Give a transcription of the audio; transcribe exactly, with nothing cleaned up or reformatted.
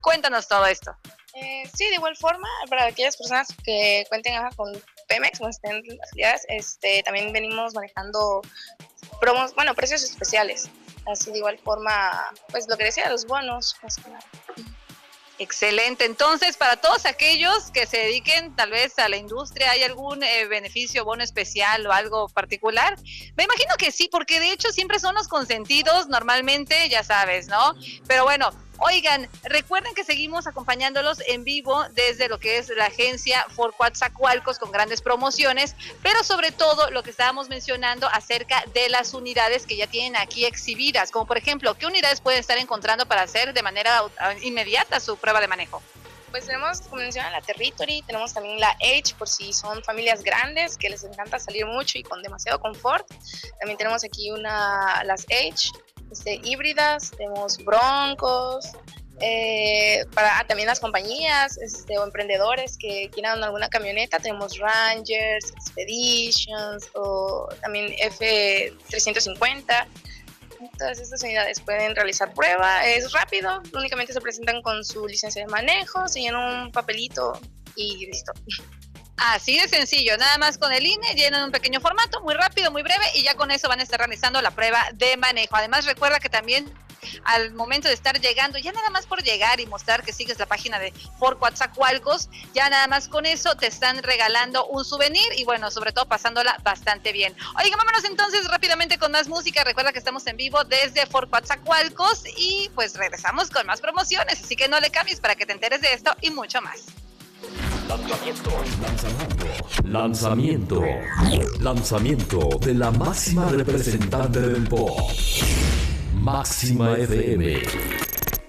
Cuéntanos todo esto. Eh, sí, de igual forma, para aquellas personas que cuenten ajá, con Pemex, o estén en las afiliadas, este, también venimos manejando promos, bueno, precios especiales. Así de igual forma, pues lo que decía, los bonos, más que nada. Excelente. Entonces, para todos aquellos que se dediquen tal vez a la industria, ¿hay algún eh, beneficio, bono especial o algo particular? Me imagino que sí, porque de hecho siempre son los consentidos, normalmente, ya sabes, ¿no? Pero bueno, oigan, recuerden que seguimos acompañándolos en vivo desde lo que es la agencia Ford Coatzacoalcos con grandes promociones, pero sobre todo lo que estábamos mencionando acerca de las unidades que ya tienen aquí exhibidas, como por ejemplo, ¿qué unidades pueden estar encontrando para hacer de manera inmediata su prueba de manejo? Pues tenemos, como mencionan, la Territory, tenemos también la Edge, por si son familias grandes que les encanta salir mucho y con demasiado confort. También tenemos aquí una, las Edge, este, híbridas, tenemos Broncos, eh, para ah, también las compañías este, o emprendedores que quieran alguna camioneta, tenemos Rangers, Expeditions o también F trescientos cincuenta. Todas estas unidades pueden realizar prueba, es rápido, únicamente se presentan con su licencia de manejo, se llena un papelito y listo. Así de sencillo, nada más con el I N E, llenan un pequeño formato, muy rápido, muy breve, y ya con eso van a estar realizando la prueba de manejo. Además, recuerda que también al momento de estar llegando, ya nada más por llegar y mostrar que sigues la página de Ford Coatzacoalcos, ya nada más con eso te están regalando un souvenir y bueno, sobre todo pasándola bastante bien. Oigan, vámonos entonces rápidamente con más música. Recuerda que estamos en vivo desde Ford Coatzacoalcos y pues regresamos con más promociones, así que no le cambies para que te enteres de esto y mucho más. Lanzamiento, lanzamiento, lanzamiento, lanzamiento de la máxima representante del pop, Máxima F M.